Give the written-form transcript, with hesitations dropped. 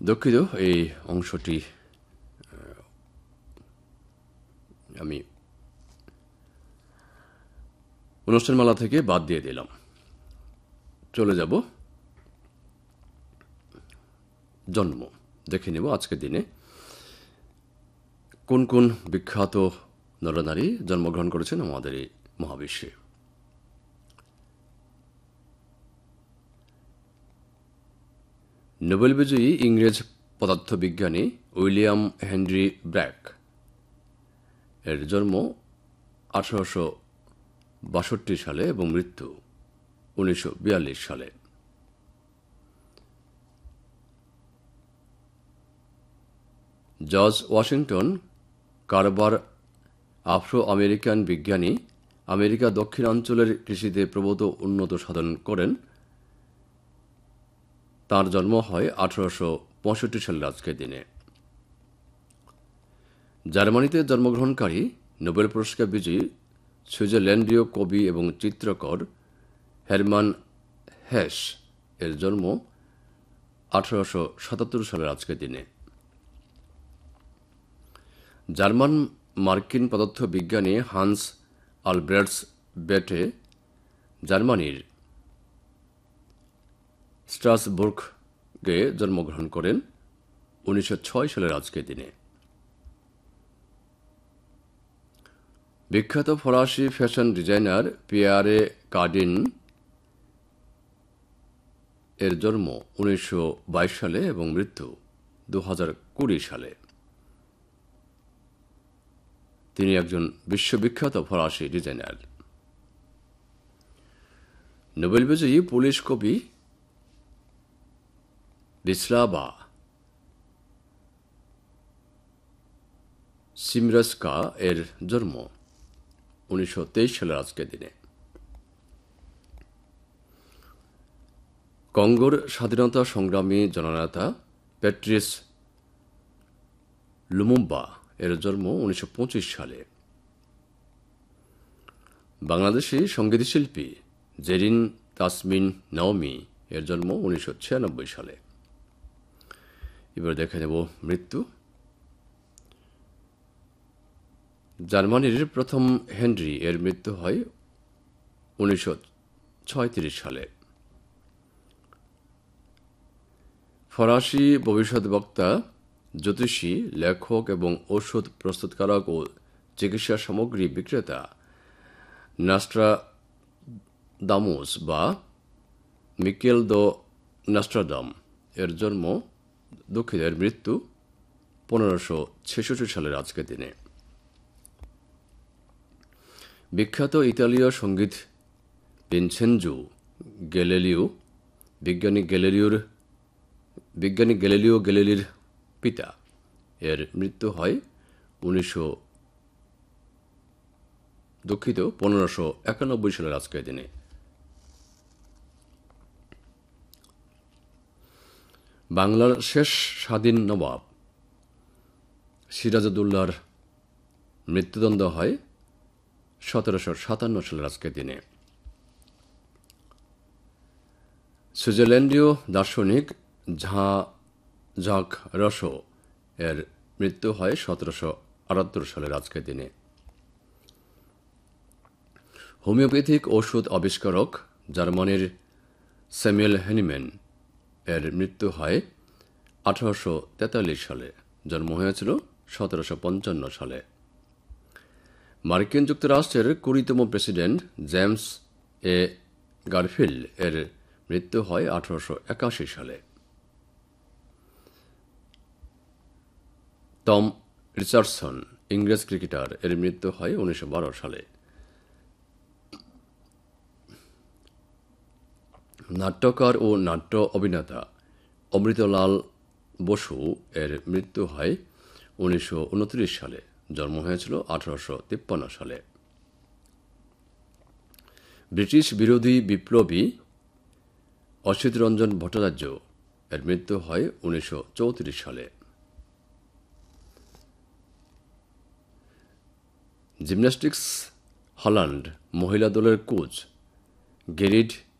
দুঃখিত, এই অংশটি আমি অনুষ্ঠানমালা থেকে বাদ দিয়ে দিলাম। চলে যাব জন্ম। দেখে নেব আজকের দিনে কোন কোন বিখ্যাত নরনারী জন্মগ্রহণ করেছেন আমাদের এই মহাবিশ্বে। নোবেল বিজয়ী ইংরেজ পদার্থবিজ্ঞানী উইলিয়াম হেনরি ব্র্যাক এর জন্ম 1862 সালে এবং মৃত্যু 1942 সালে। জর্জ ওয়াশিংটন কারবার আফ্রো আমেরিকান বিজ্ঞানী, আমেরিকা দক্ষিণাঞ্চলের কৃষিতে প্রভূত উন্নত সাধন করেন। তার জন্ম হয় 1865 সালের আজকের দিনে। জার্মানিতে জন্মগ্রহণকারী নোবেল পুরস্কার বিজয়ী সুইজারল্যান্ডীয় কবি এবং চিত্রকর হেরমান হেস এর জন্ম 1877 সালের আজকের দিনে। জার্মান মার্কিন পদার্থবিজ্ঞানী হান্স আলব্রেটস বেটে জার্মানির স্ট্রাসবুর্গে জন্মগ্রহণ করেন 1906 সালের আজকের দিনে। বিখ্যাত ফরাসি ফ্যাশন ডিজাইনার পিয়ারে কার্ডিন এর জন্ম 1922 সালে এবং মৃত্যু 2020 সালে। তিনি একজন বিশ্ববিখ্যাত ফরাসি ডিজাইনার। নোবেল বিজয়ী পোলিশ কবি ভিস্লাভা সিমরস্কা এর জন্ম 1923 সালের আজকের দিনে। কঙ্গোর স্বাধীনতা সংগ্রামী জননেতা প্যাট্রিস লুমুম্বা এর জন্ম 1925 সালে। বাংলাদেশি সঙ্গীতশিল্পী জেরিন তাসমিন নাওমি এর জন্ম 1996 সালে। এবার দেখে নেব মৃত্যু। জার্মানির প্রথম হেনরি এর মৃত্যু হয় 1936 সালে। ফরাসি ভবিষ্যদ্বক্তা, জ্যোতিষী, লেখক এবং ঔষধ প্রস্তুতকারক ও চিকিৎসা সামগ্রী বিক্রেতা নাস্ট্রাদামুস বা মিকেল দো নাস্ট্রাদাম এর জন্ম এর মৃত্যু 1566 সালের আজকের দিনে। বিখ্যাত ইতালীয় সঙ্গীত ভিনসেনজো গ্যালিলিও, বিজ্ঞানী গ্যালিলিও গ্যালিলির পিতা, এর মৃত্যু হয় 1591 সালের আজকের দিনে। বাংলার শেষ স্বাধীন নবাব সিরাজউদ্দৌলার মৃত্যুদণ্ড হয় 1757 সালের আজকের দিনে। সুইজারল্যান্ডীয় দার্শনিক ঝাঁক রসো এর মৃত্যু হয় 1778 সালের আজকের দিনে। হোমিওপ্যাথিক ওষুধ আবিষ্কারক জার্মানির স্যামুয়েল হ্যানিম্যান এর মৃত্যু হয় 1843 সালে। জন্ম হয়েছিল 1755 সালে। মার্কিন যুক্তরাষ্ট্রের 20তম প্রেসিডেন্ট জেমস এ গারফিল্ড এর মৃত্যু হয় 1881 সালে। টম রিচার্ডসন ইংরেজ ক্রিকেটার, এর মৃত্যু হয় 1912 সালে। নাট্যকার ও নাট্য অভিনেতা অমৃতলাল বসু এর মৃত্যু হয় 1929 সালে। জন্ম হয়েছিল 1853 সালে। ব্রিটিশ বিরোধী বিপ্লবী অসিত রঞ্জন ভট্টাচার্য এর মৃত্যু হয় 1934 সালে। জিমন্যাস্টিক্স হল্যান্ড মহিলা দলের কোচ গেরিড